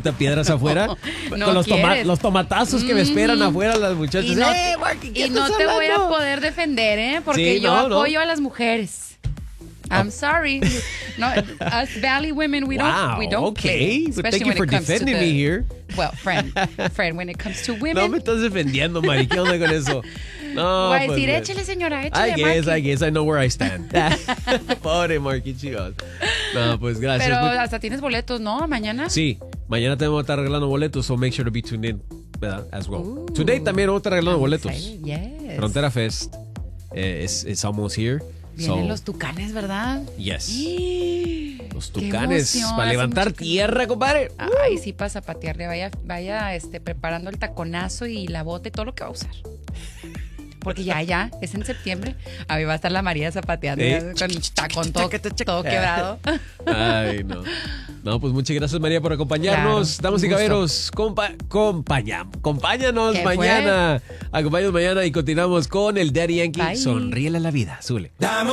tirarte a piedras afuera. No con quieres. los tomatazos que me esperan afuera las muchachas. Y no, Marky, ¿qué y no estás te voy a hablando? poder defender, porque Sí, yo no. apoyo a las mujeres. I'm sorry. No, us Valley women, we Wow, don't play. okay. Well, Especially thank you when for it comes to defending me here. Well, friend, when it comes to No women, me estás defendiendo, Mari. ¿Qué onda con eso? No, voy a pues, decir, bueno. échale, señora, échale, I guess I know where I stand. Pobre Marky, chicos. No, pues gracias. Pero Muy- hasta tienes boletos, ¿no? Mañana. Sí, mañana tenemos que estar arreglando boletos, so make sure to be tuned in, ¿verdad? As well. Today también vamos a estar arreglando I'm boletos. excited, yes. Frontera Fest it's almost here. Vienen So, los tucanes, ¿verdad? yes. Los Qué tucanes emoción, para hace levantar mucho que no. tierra, compadre. Ay, sí, para zapatearle. Vaya preparando el taconazo y la bota y todo lo que va a usar. Porque ya, es en septiembre. A mí va a estar la María zapateando con tacón todo quebrado. Ay, no. No, pues muchas gracias, María, por acompañarnos. Claro, Damas y un gusto. caballeros, acompáñanos ¿Qué mañana. Acompáñanos mañana y continuamos con el Daddy Yankee. Bye. Sonríele a la vida. Súbele.